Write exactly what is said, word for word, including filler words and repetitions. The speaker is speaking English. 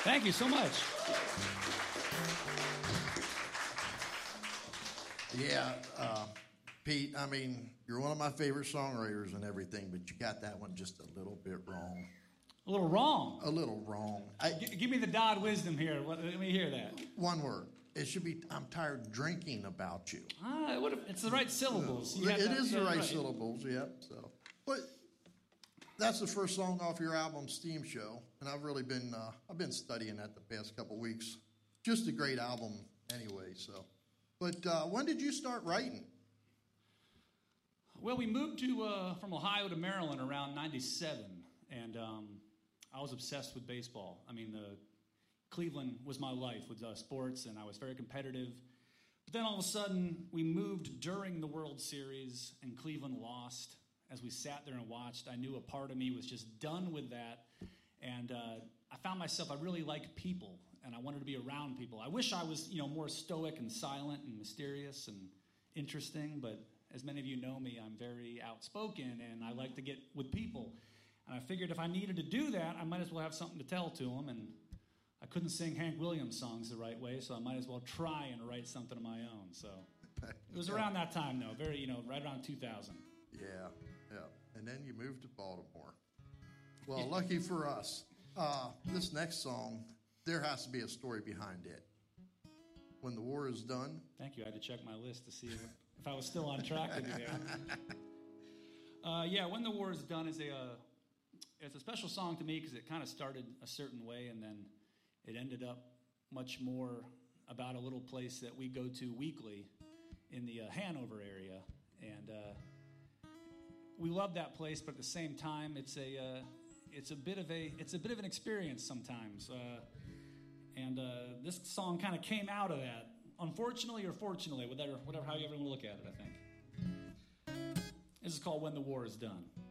Thank you so much. Yeah, uh, Pete, I mean, you're one of my favorite songwriters and everything, but you got that one just a little bit wrong. A little wrong. A little wrong. I, G- give me the Dodd wisdom here. Let, let me hear that. One word. It should be, I'm tired drinking about you. Ah, it would've- it's the right syllables. You It got that- is you the got it right syllables, yep. So, but that's the first song off your album, Steam Show, and I've really been uh, I've been studying that the past couple weeks. Just a great album, anyway. So, but uh, when did you start writing? Well, we moved to uh, from Ohio to Maryland around ninety-seven, and um, I was obsessed with baseball. I mean, the Cleveland was my life with uh, sports, and I was very competitive. But then all of a sudden, we moved during the World Series, and Cleveland lost. As we sat there and watched, I knew a part of me was just done with that. And uh, I found myself, I really like people, and I wanted to be around people. I wish I was, you know, more stoic and silent and mysterious and interesting, but as many of you know me, I'm very outspoken, and I like to get with people. And I figured if I needed to do that, I might as well have something to tell to them. And I couldn't sing Hank Williams songs the right way, so I might as well try and write something of my own. So it was around that time, though, very, you know, right around two thousand. Yeah, yeah. And then you moved to Baltimore. Well, yeah. Lucky for us. Uh, this next song, there has to be a story behind it. When the War Is Done. Thank you. I had to check my list to see if, if I was still on track to do that. Uh, yeah, When the War Is Done is a uh, it's a special song to me because it kind of started a certain way, and then it ended up much more about a little place that we go to weekly in the uh, Hanover area, and uh, we love that place. But at the same time, it's a uh, it's a bit of a it's a bit of an experience sometimes. Uh, And uh, this song kind of came out of that, unfortunately or fortunately, whatever, whatever, however you want to look at it, I think. This is called When the War Is Done.